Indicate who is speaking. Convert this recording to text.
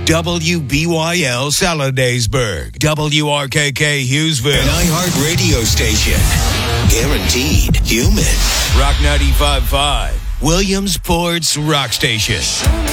Speaker 1: WBYL Saladaysburg, WRKK Hughesville,
Speaker 2: an iHeart radio station. Guaranteed human.
Speaker 1: Rock 95.5, Williamsport's Rock Station.